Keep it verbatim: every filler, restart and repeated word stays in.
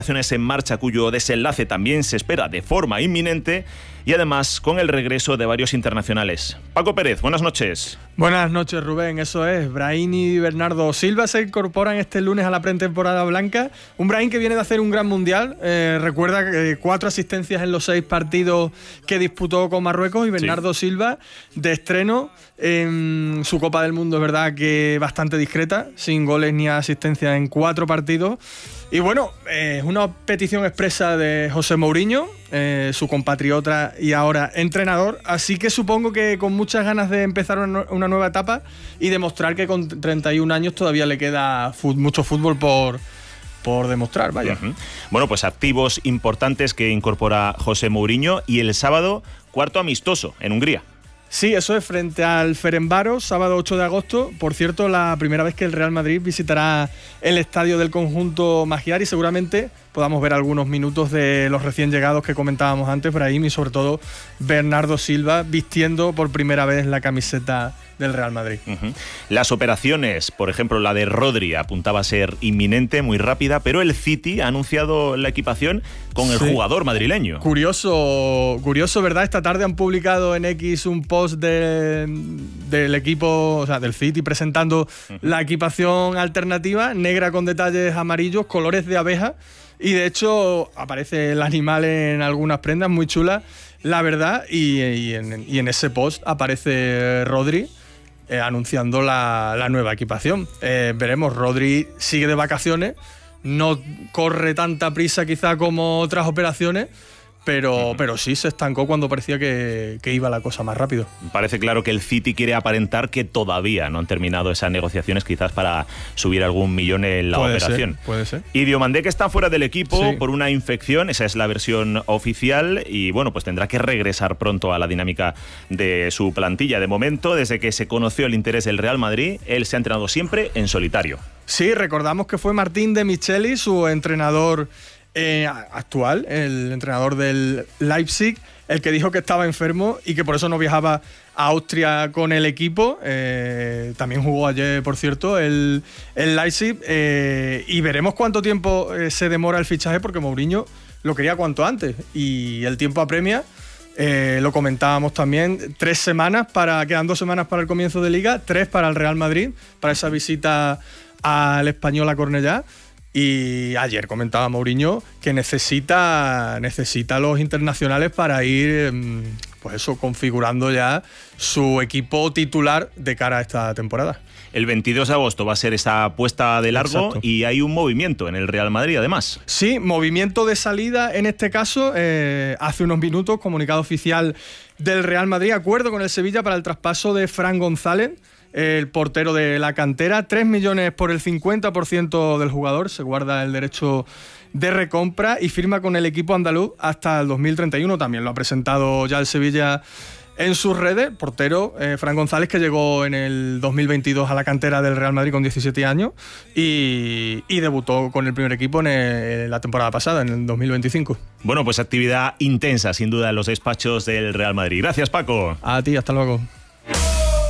En marcha, cuyo desenlace también se espera de forma inminente, y además con el regreso de varios internacionales. Paco Pérez, buenas noches. Buenas noches, Rubén. Eso es, Brahim y Bernardo Silva se incorporan este lunes a la pretemporada blanca. Un Brahim que viene de hacer un gran mundial. Eh, recuerda que cuatro asistencias en los seis partidos que disputó con Marruecos, y Bernardo sí. Silva de estreno en su Copa del Mundo, es verdad que bastante discreta, sin goles ni asistencias en cuatro partidos. Y bueno, es eh, una petición expresa de José Mourinho, eh, su compatriota y ahora entrenador, así que supongo que con muchas ganas de empezar una, una nueva etapa y demostrar que con treinta y un años todavía le queda fut, mucho fútbol por, por demostrar, vaya. Uh-huh. Bueno, pues activos importantes que incorpora José Mourinho, y el sábado cuarto amistoso en Hungría. Sí, eso es frente al Ferencváros, sábado ocho de agosto. Por cierto, la primera vez que el Real Madrid visitará el estadio del conjunto Magyar, y seguramente podamos ver algunos minutos de los recién llegados que comentábamos antes, Brahim y sobre todo Bernardo Silva, vistiendo por primera vez la camiseta del Real Madrid. Uh-huh. Las operaciones, por ejemplo, la de Rodri apuntaba a ser inminente, muy rápida, pero el City ha anunciado la equipación con el sí. jugador madrileño. Curioso, curioso, ¿verdad? Esta tarde han publicado en X un post de, del equipo, o sea, del City, presentando uh-huh. la equipación alternativa, negra con detalles amarillos, colores de abeja, y de hecho aparece el animal en algunas prendas, muy chulas, la verdad, y, y, en, y en ese post aparece Rodri, Eh, anunciando la, la nueva equipación. Eh, veremos, Rodri sigue de vacaciones, no corre tanta prisa quizá como otras operaciones, pero, uh-huh. pero sí se estancó cuando parecía que, que iba la cosa más rápido. Parece claro que el City quiere aparentar que todavía no han terminado esas negociaciones, quizás para subir algún millón en la puede operación. Ser, puede ser. Y Diomandé, que está fuera del equipo sí. por una infección, esa es la versión oficial, y bueno, pues tendrá que regresar pronto a la dinámica de su plantilla. De momento, desde que se conoció el interés del Real Madrid, él se ha entrenado siempre en solitario. Sí, recordamos que fue Martín de Micheli, su entrenador Eh, actual, el entrenador del Leipzig, el que dijo que estaba enfermo y que por eso no viajaba a Austria con el equipo. Eh, también jugó ayer, por cierto, el, el Leipzig, eh, y veremos cuánto tiempo eh, se demora el fichaje, porque Mourinho lo quería cuanto antes y el tiempo apremia. Eh, lo comentábamos también, tres semanas para, quedan dos semanas para el comienzo de Liga, tres para el Real Madrid, para esa visita al Español a Cornellá. Y ayer comentaba Mourinho que necesita, necesita los internacionales para ir, pues eso, configurando ya su equipo titular de cara a esta temporada. El veintidós de agosto va a ser esa puesta de largo. Exacto. Y hay un movimiento en el Real Madrid, además. Sí, movimiento de salida en este caso. Eh, hace unos minutos, comunicado oficial del Real Madrid, acuerdo con el Sevilla para el traspaso de Fran González, el portero de la cantera. tres millones por el cincuenta por ciento del jugador, se guarda el derecho de recompra y firma con el equipo andaluz hasta el dos mil treinta y uno. También lo ha presentado ya el Sevilla en sus redes. Portero, eh, Fran González, que llegó en el dos mil veintidós a la cantera del Real Madrid con diecisiete años y, y debutó con el primer equipo en el, la temporada pasada, en el dos mil veinticinco. Bueno, pues actividad intensa, sin duda, en los despachos del Real Madrid. Gracias, Paco. A ti, hasta luego.